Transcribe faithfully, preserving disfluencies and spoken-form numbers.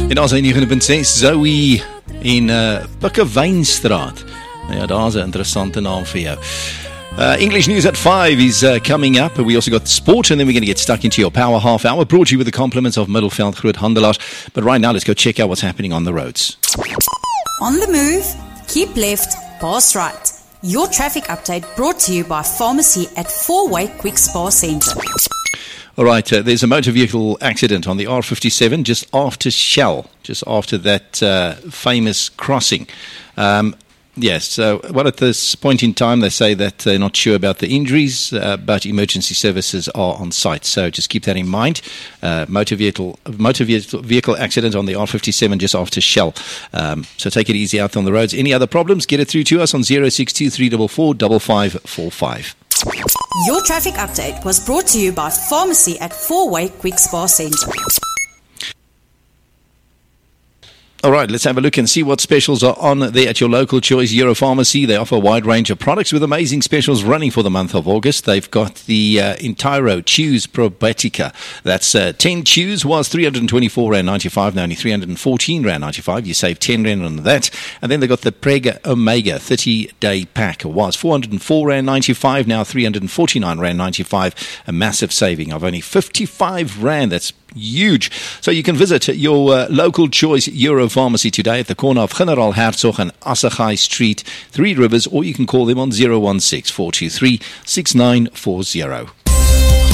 En daar is hy nege punt ses, Zoe in uh, Pikkewynstraat. Nou ja, daar is 'n interessante naam vir jou. Uh, English News at five is uh, coming up. We also got sport, and then we're going to get stuck into your power half hour, brought to you with the compliments of Middelveld Groothandelaars. But right now, let's go check out what's happening on the roads. On the move, keep left, pass right. Your traffic update brought to you by Pharmacy at Four-Way Quick Spa Centre. All right, uh, there's a motor vehicle accident on the R fifty-seven just after Shell, just after that uh, famous crossing. Um, yes, so well, at this point in time, they say that they're not sure about the injuries, uh, but emergency services are on site. So just keep that in mind. Uh, motor vehicle motor vehicle, vehicle accident on the R fifty-seven just after Shell. Um, so take it easy out on the roads. Any other problems, get it through to us on zero six two three four four five five four five. Your traffic update was brought to you by Pharmacy at Four-Way Quick Spa Centre. All right, let's have a look and see what specials are on there at your local choice Euro Pharmacy. They offer a wide range of products with amazing specials running for the month of August. They've got the uh, Entiro Chews Probitica. That's uh, ten chews was three hundred twenty-four rand ninety-five, now only three hundred fourteen rand ninety-five. You save ten rand on that. And then they've got the Prega Omega thirty-day pack. Was four hundred four rand ninety-five, now three hundred forty-nine rand ninety-five. A massive saving of only fifty-five rand. That's huge. So you can visit your uh, local choice Euro Pharmacy today at the corner of General Herzog and Assaghai Street, Three Rivers, or you can call them on zero one six four two three six nine four zero.